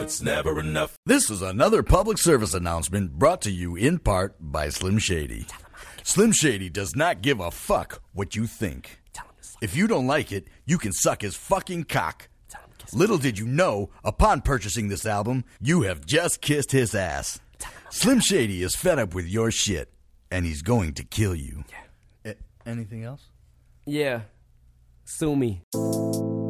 it's never enough. This is another public service announcement brought to you in part by Slim Shady. Slim Shady does not give a fuck what you think. If you don't like it, you can suck his fucking cock. Little did you know, upon purchasing this album, you have just kissed his ass. Slim Shady is fed up with your shit, and he's going to kill you. Anything else? Yeah. Sue me.